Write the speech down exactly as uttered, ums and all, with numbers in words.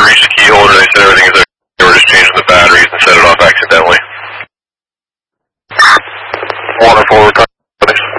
reached the key holder. They said everything is